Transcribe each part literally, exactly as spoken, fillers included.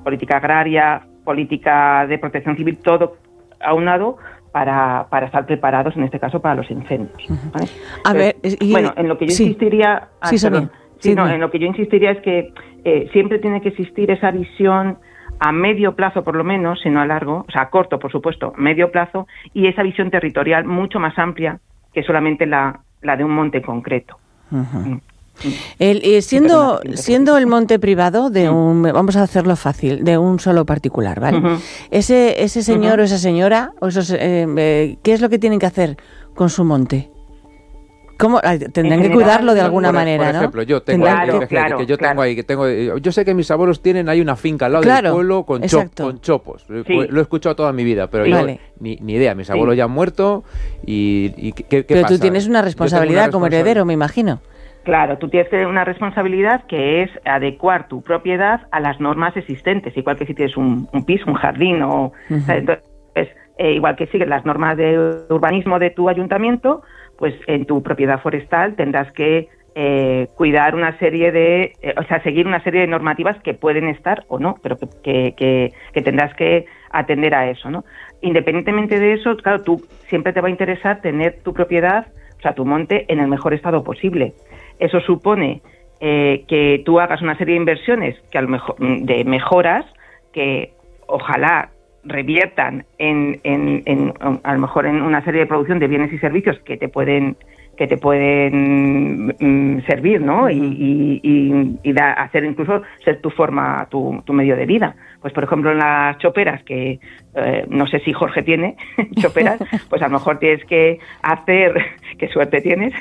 política agraria, política de protección civil, todo aunado para, para estar preparados, en este caso, para los incendios, ¿vale? A ver, y, bueno, en lo que yo sí, insistiría... Ah, sí, perdón, sí, sí, no, sí. en lo que yo insistiría es que eh, siempre tiene que existir esa visión a medio plazo, por lo menos, si no a largo, o sea, a corto, por supuesto, medio plazo, y esa visión territorial mucho más amplia que solamente la, la de un monte concreto. Uh-huh. Mm. El, eh, siendo siendo el monte privado de un, vamos a hacerlo fácil, de un solo particular, ¿vale? Uh-huh. Ese ese señor uh-huh. o esa señora, o esos, eh, eh, ¿qué es lo que tienen que hacer con su monte? ¿Cómo? Tendrán que cuidarlo de alguna por, manera, por ejemplo, ¿no? yo tengo, claro, que, claro, que yo claro. tengo ahí, que tengo, yo sé que mis abuelos tienen ahí una finca al lado claro, del pueblo con, chop, con chopos. Sí. Lo he escuchado toda mi vida, pero sí. yo vale. ni, ni idea. Mis abuelos sí. ya han muerto y, y ¿qué, qué pero pasa? tú tienes una responsabilidad una como heredero, me imagino. Claro, tú tienes una responsabilidad que es adecuar tu propiedad a las normas existentes, igual que si tienes un, un piso, un jardín, o, uh-huh. o sea, entonces, eh, igual que sigues las normas de urbanismo de tu ayuntamiento, pues en tu propiedad forestal tendrás que eh, cuidar una serie de, eh, o sea, seguir una serie de normativas que pueden estar o no, pero que, que, que, que tendrás que atender a eso, ¿no? Independientemente de eso, claro, tú siempre te va a interesar tener tu propiedad, o sea, tu monte, en el mejor estado posible. Eso supone eh, que tú hagas una serie de inversiones que a lo mejor de mejoras que ojalá reviertan en, en, en a lo mejor en una serie de producción de bienes y servicios que te pueden que te pueden mm, servir, ¿no? Uh-huh. Y, y, y da, hacer incluso ser tu forma, tu, tu medio de vida. Pues por ejemplo en las choperas, que eh, no sé si Jorge tiene choperas, pues a lo mejor tienes que hacer, qué suerte tienes,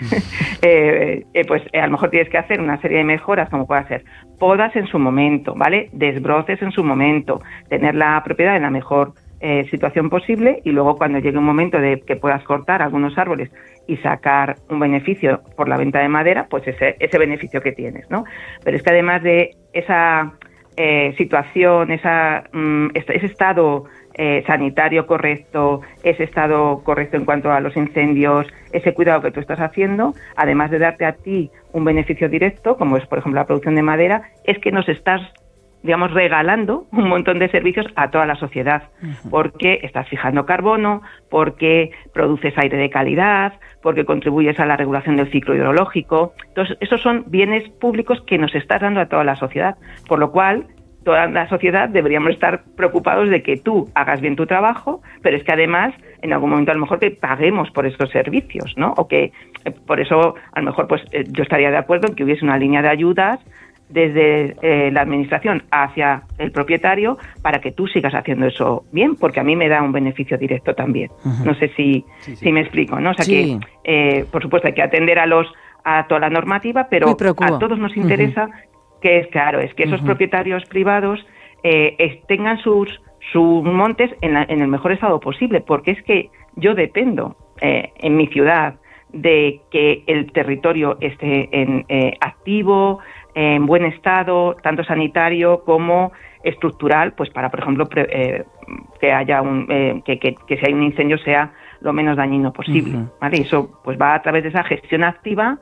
eh, eh, pues eh, a lo mejor tienes que hacer una serie de mejoras, como puede ser podas en su momento, ¿vale? Desbroces en su momento, tener la propiedad en la mejor eh, situación posible, y luego cuando llegue un momento de que puedas cortar algunos árboles y sacar un beneficio por la venta de madera, pues ese, ese beneficio que tienes, ¿no? Pero es que además de esa eh, situación, esa, mm, ese estado eh, sanitario correcto, ese estado correcto en cuanto a los incendios, ese cuidado que tú estás haciendo, además de darte a ti un beneficio directo, como es por ejemplo la producción de madera, es que nos estás, digamos, regalando un montón de servicios a toda la sociedad, uh-huh. porque estás fijando carbono, porque produces aire de calidad, porque contribuyes a la regulación del ciclo hidrológico. Entonces, esos son bienes públicos que nos estás dando a toda la sociedad, por lo cual toda la sociedad deberíamos estar preocupados de que tú hagas bien tu trabajo, pero es que además en algún momento a lo mejor que paguemos por estos servicios, ¿no? O que eh, por eso a lo mejor pues eh, yo estaría de acuerdo en que hubiese una línea de ayudas desde eh, la administración hacia el propietario para que tú sigas haciendo eso bien, porque a mí me da un beneficio directo también. Uh-huh. No sé si, sí, sí. si me explico, ¿no? O sea sí. que, eh, por supuesto, hay que atender a los a toda la normativa, pero a todos nos interesa uh-huh. que es claro, es que esos uh-huh. propietarios privados eh, es, tengan sus sus montes en, la, en el mejor estado posible, porque es que yo dependo eh, en mi ciudad de que el territorio esté en, eh, activo, en buen estado, tanto sanitario como estructural, pues para, por ejemplo, pre, eh, que haya un eh, que, que, que si hay un incendio sea lo menos dañino posible, uh-huh. ¿vale? Y eso pues va a través de esa gestión activa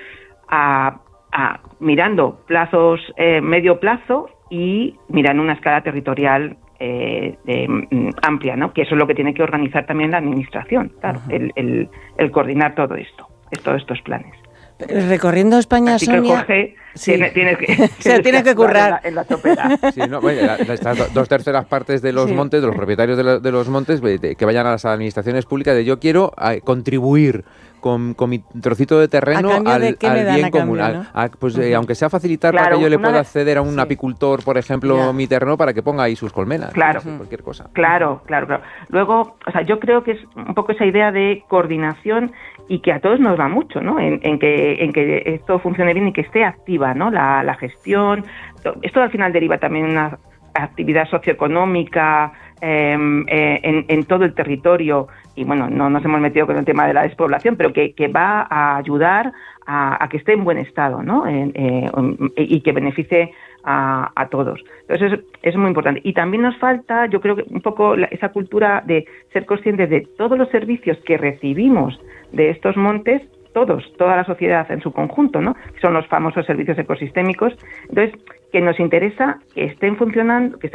a, a mirando plazos eh, medio plazo y mirando una escala territorial eh, eh, amplia, ¿no? Que eso es lo que tiene que organizar también la administración, claro, uh-huh. el, el, el coordinar todo esto, todos estos planes. Recorriendo España, así Sonia... que Jorge, sí. tiene, tienes que, se tiene que currar en la, en la sí, no, bueno, estas dos terceras partes de los sí. montes, de los propietarios de, la, de los montes, de, que vayan a las administraciones públicas de yo quiero a, contribuir con, con mi trocito de terreno al, de al bien común. Cambio, ¿no? a, a, pues uh-huh. eh, aunque sea facilitar claro, para que yo le pueda vez... acceder a un sí. apicultor, por ejemplo, yeah. mi terreno para que ponga ahí sus colmenas. Claro, no sé, cualquier cosa. Claro, claro, claro. Luego, o sea, yo creo que es un poco esa idea de coordinación y que a todos nos va mucho, ¿no? En, en que en que esto funcione bien y que esté activa, ¿no? La, la gestión. Esto al final deriva también en una actividad socioeconómica eh, eh, en, en todo el territorio. Y bueno, no nos hemos metido con el tema de la despoblación, pero que, que va a ayudar a, a que esté en buen estado, ¿no? En, eh, y que beneficie a, a todos. Entonces es, es muy importante. Y también nos falta, yo creo que un poco la, esa cultura de ser conscientes de todos los servicios que recibimos de estos montes, todos, toda la sociedad en su conjunto, ¿no? Que son los famosos servicios ecosistémicos. Entonces, que nos interesa que estén funcionando, que estén